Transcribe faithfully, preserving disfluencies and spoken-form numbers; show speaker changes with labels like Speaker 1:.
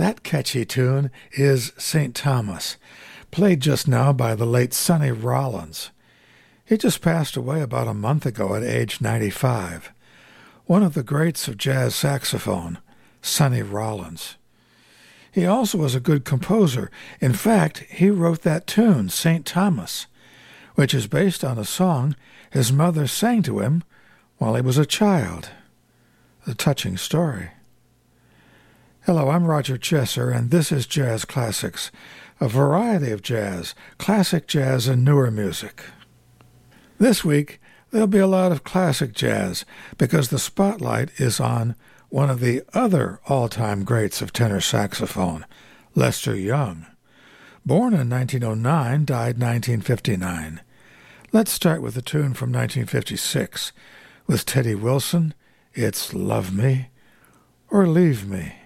Speaker 1: That catchy tune is Saint Thomas, played just now by the late Sonny Rollins. He just passed away about a month ago at age ninety-five. One of the greats of jazz saxophone, Sonny Rollins. He also was a good composer. In fact, he wrote that tune, Saint Thomas, which is based on a song his mother sang to him while he was a child. A touching story. Hello, I'm Roger Chesser, and this is Jazz Classics, a variety of jazz, classic jazz, and newer music. This week, there'll be a lot of classic jazz because the spotlight is on one of the other all-time greats of tenor saxophone, Lester Young. Born in nineteen oh nine, died nineteen fifty-nine. Let's start with a tune from nineteen fifty-six. With Teddy Wilson, it's Love Me or Leave Me.